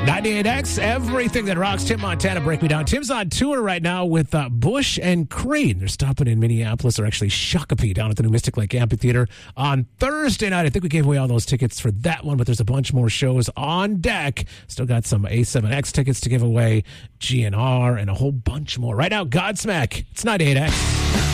98X, everything that rocks. Tim Montana, break me down. Tim's on tour right now with Bush and Crane. They're stopping in Minneapolis, or actually Shakopee, down at the new Mystic Lake Amphitheater on Thursday night. I think we gave away all those tickets for that one, but there's a bunch more shows on deck. Still got some A7X tickets to give away, GNR, and a whole bunch more. Right now, Godsmack. It's 98X.